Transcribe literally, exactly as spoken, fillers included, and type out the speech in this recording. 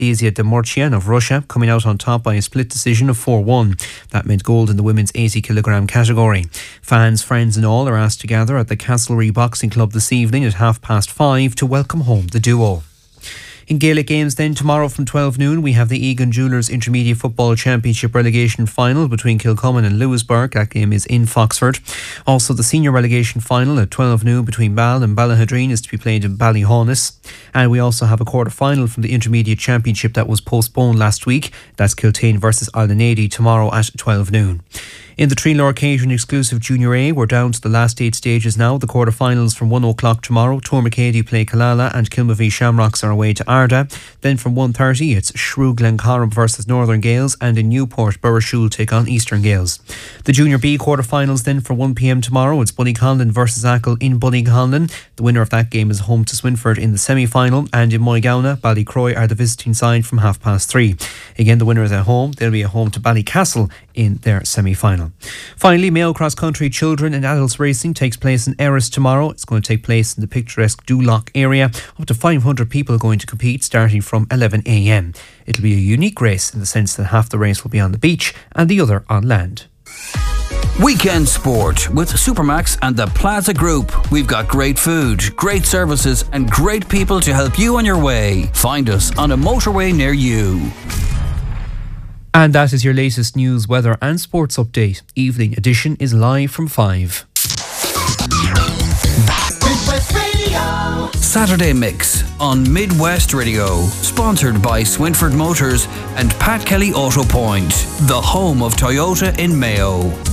Lesia Demorchian of Russia coming out on top by a split decision of four one. That meant gold in the women's eighty kilogram category. Fans, friends and all are asked to gather at the Castlereagh Boxing Club this evening at half past five to welcome home the duo. In Gaelic games then, tomorrow from twelve noon we have the Egan Jewellers Intermediate Football Championship relegation final between Kilcommon and Lewisburg. That game is in Foxford. Also the senior relegation final at twelve noon between Ball and Ballahadreen is to be played in Ballyhaunis. And we also have a quarter final from the Intermediate Championship that was postponed last week. That's Kiltane versus Aldenady tomorrow at twelve noon. In the Tree-Lower Catering exclusive Junior A, we're down to the last eight stages now. The quarter-finals from one o'clock tomorrow. Tormacady play Killala and Kilmavie Shamrocks are away to Arda. Then from one thirty, it's Shrew Glencorrib versus Northern Gales, and in Newport, Burrishoole take on Eastern Gales. The Junior B quarter-finals then for one p m tomorrow. It's Bunnyconlin versus Achill in Bunnyconlin. The winner of that game is home to Swinford in the semi-final, and in Moygownna, Ballycroy are the visiting side from half past three. Again, the winner is at home. They'll be at home to Ballycastle in their semi-final. Finally, Mayo Cross Country Children and Adults Racing takes place in Erris tomorrow. It's going to take place in the picturesque Duloc area. Up to five hundred people are going to compete starting from eleven a m. It'll be a unique race in the sense that half the race will be on the beach and the other on land. Weekend sport with Supermax and the Plaza Group. We've got great food, great services and great people to help you on your way. Find us on a motorway near you. And that is your latest news, weather and sports update. Evening edition is live from five. Midwest Radio. Saturday Mix on Midwest Radio. Sponsored by Swinford Motors and Pat Kelly Auto Point, the home of Toyota in Mayo.